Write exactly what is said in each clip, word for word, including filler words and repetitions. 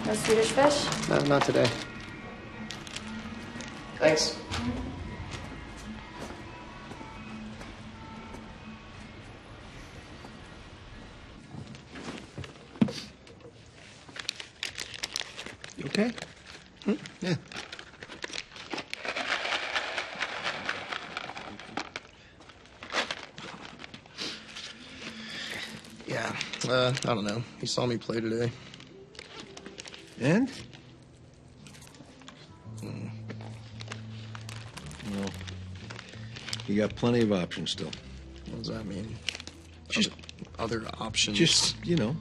No Swedish fish? No, not today. Thanks. You okay? Hmm? Yeah. Yeah, uh, I don't know. He saw me play today. And? Mm. Well, you got plenty of options still. What does that mean? Just other, other options. Just, you know,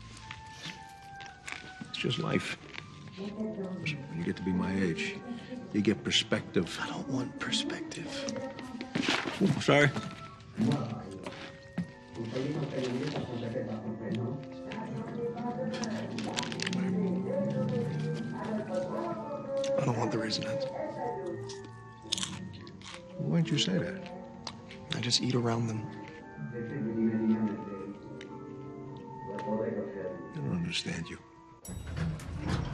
it's just life. When you get to be my age, you get perspective. I don't want perspective. Ooh, sorry. I don't want the Raisinets. Why didn't you say that? I just eat around them. I don't understand you.